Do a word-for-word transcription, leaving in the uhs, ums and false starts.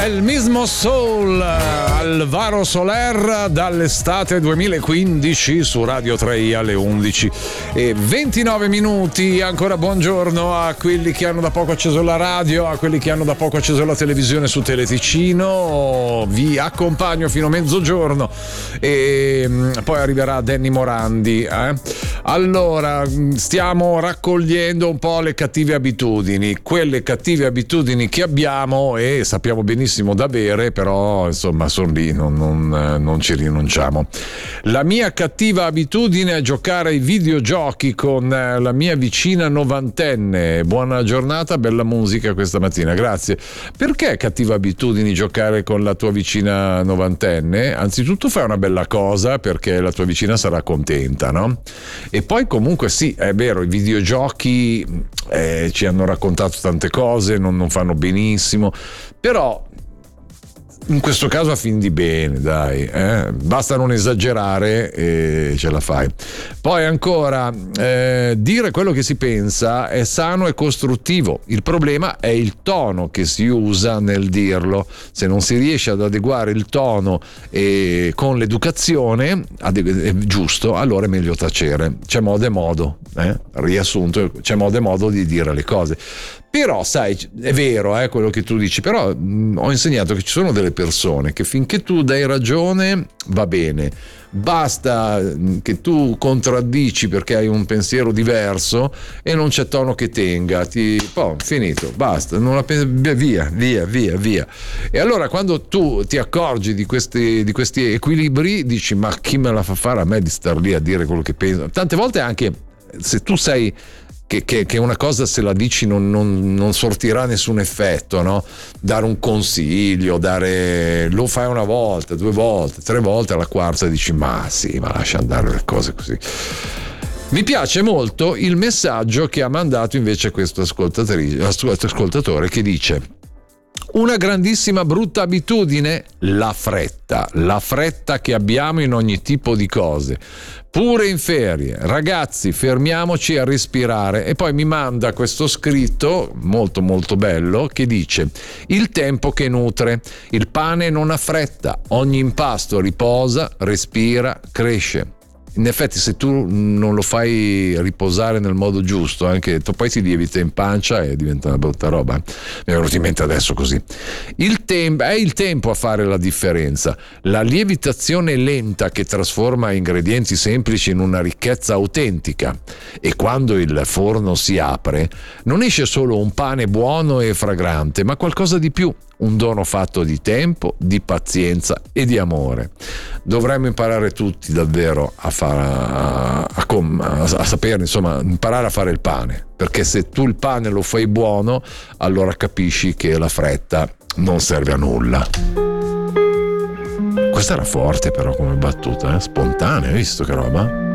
El mismo Soul, Alvaro Soler, dall'estate duemilaquindici su Radio tre alle undici e ventinove minuti. Ancora buongiorno a quelli che hanno da poco acceso la radio, a quelli che hanno da poco acceso la televisione su Teleticino. Vi accompagno fino a mezzogiorno e poi arriverà Danny Morandi. Eh? Allora, stiamo raccogliendo un po' le cattive abitudini, quelle cattive abitudini che abbiamo e sappiamo benissimo da bere, però insomma sono lì, non, non, non ci rinunciamo. La mia cattiva abitudine è giocare ai videogiochi con la mia vicina novantenne. Buona giornata, bella musica questa mattina, grazie. Perché è cattiva abitudine giocare con la tua vicina novantenne? Anzitutto fai una bella cosa perché la tua vicina sarà contenta, no? E poi comunque sì, è vero, i videogiochi eh, ci hanno raccontato tante cose, non, non fanno benissimo, però in questo caso a fin di bene, dai, eh? Basta non esagerare e ce la fai. Poi ancora, eh, dire quello che si pensa è sano e costruttivo. Il problema è il tono che si usa nel dirlo. Se non si riesce ad adeguare il tono e con l'educazione adegu- giusto, allora è meglio tacere. C'è modo e modo, eh? Riassunto, c'è modo e modo di dire le cose. Però sai, è vero eh, quello che tu dici, però mh, ho insegnato che ci sono delle persone che finché tu dai ragione va bene, basta mh, che tu contraddici perché hai un pensiero diverso e non c'è tono che tenga, ti, oh, finito, basta, non la pensi, via, via, via, via. E allora quando tu ti accorgi di questi, di questi equilibri dici ma chi me la fa fare a me di star lì a dire quello che penso? Tante volte anche se tu sei Che, che, che una cosa se la dici non, non, non sortirà nessun effetto, no? Dare un consiglio, dare lo fai una volta, due volte, tre volte, alla quarta dici ma sì, ma lascia andare le cose così. Mi piace molto il messaggio che ha mandato invece questo ascoltatore che dice: una grandissima brutta abitudine, la fretta, la fretta che abbiamo in ogni tipo di cose, pure in ferie. Ragazzi, fermiamoci a respirare. E poi mi manda questo scritto molto molto bello che dice: il tempo che nutre, il pane non ha fretta, ogni impasto riposa, respira, cresce. In effetti se tu non lo fai riposare nel modo giusto, anche poi ti lievita in pancia e diventa una brutta roba. Mi è venuto in mente adesso così. Il tempo è il tempo a fare la differenza. La lievitazione lenta che trasforma ingredienti semplici in una ricchezza autentica. E quando il forno si apre non esce solo un pane buono e fragrante, ma qualcosa di più. Un dono fatto di tempo, di pazienza e di amore. Dovremmo imparare tutti davvero a fare a, a, a, a sapere, insomma, imparare a fare il pane, perché se tu il pane lo fai buono, allora capisci che la fretta non serve a nulla. Questa era forte però come battuta, eh? Spontanea, hai visto che roba?